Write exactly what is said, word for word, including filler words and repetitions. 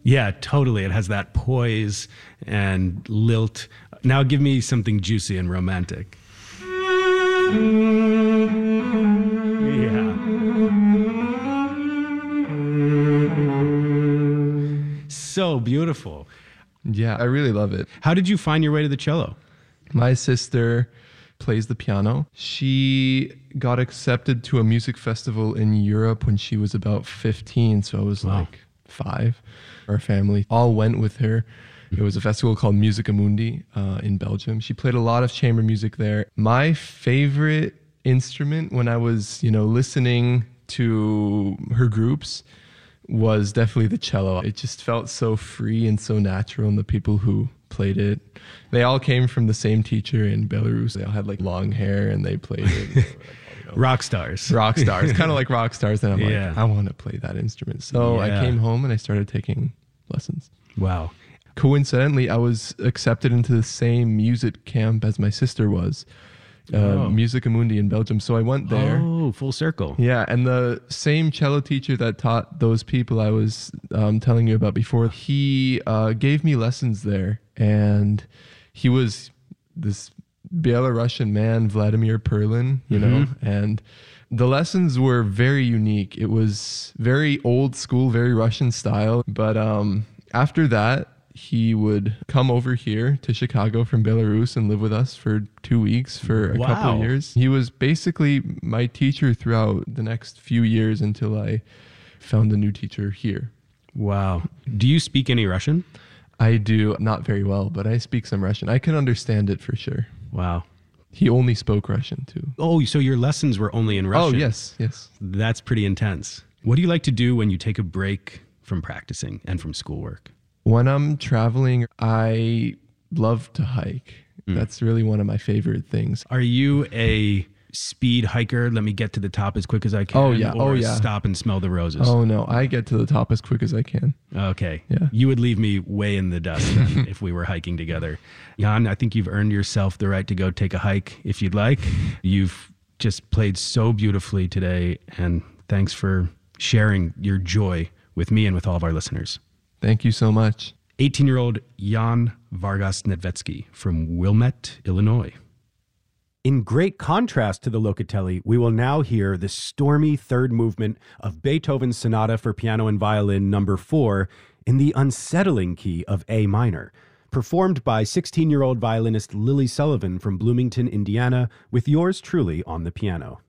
Yeah, totally. It has that poise and lilt. Now give me something juicy and romantic. Yeah. So beautiful. Yeah, I really love it. How did you find your way to the cello? My sister plays the piano. She got accepted to a music festival in Europe when she was about fifteen. So I was Wow. like five. Our family all went with her. It was a festival called Musica Mundi uh, in Belgium. She played a lot of chamber music there. My favorite instrument when I was, you know, listening to her groups was definitely the cello. It just felt so free and so natural, and the people who played it, they all came from the same teacher in Belarus. They all had like long hair and they played it. They were like, you know, Rock stars. rock stars, kind of like rock stars. And I'm Yeah. like, I want to play that instrument. So Yeah. I came home and I started taking lessons. Wow. Coincidentally, I was accepted into the same music camp as my sister was, uh, Oh. Musica Mundi in Belgium. So I went there. Oh, full circle. Yeah, and the same cello teacher that taught those people I was um, telling you about before, he uh, gave me lessons there. And he was this Belarusian man, Vladimir Perlin, you know, Mhm. and the lessons were very unique. It was very old school, very Russian style. But um, after that, he would come over here to Chicago from Belarus and live with us for two weeks for a Wow. couple of years. He was basically my teacher throughout the next few years until I found a new teacher here. Wow. Do you speak any Russian? I do, not very well, but I speak some Russian. I can understand it for sure. Wow. He only spoke Russian too. Oh, so your lessons were only in Russian? Oh, yes, yes. That's pretty intense. What do you like to do when you take a break from practicing and from schoolwork? When I'm traveling, I love to hike. Mm. That's really one of my favorite things. Are you a speed hiker? Let me get to the top as quick as I can. Oh, yeah. Or Oh, yeah. stop and smell the roses. Oh, no, I get to the top as quick as I can. Okay. Yeah. You would leave me way in the dust then if we were hiking together. Jan, I think you've earned yourself the right to go take a hike if you'd like. You've just played so beautifully today, and thanks for sharing your joy with me and with all of our listeners. Thank you so much. eighteen-year-old Jan Vargas Nedvetsky from Wilmette, Illinois. In great contrast to the Locatelli, we will now hear the stormy third movement of Beethoven's Sonata for Piano and Violin number four in the unsettling key of A minor, performed by sixteen-year-old violinist Lily Sullivan from Bloomington, Indiana, with yours truly on the piano.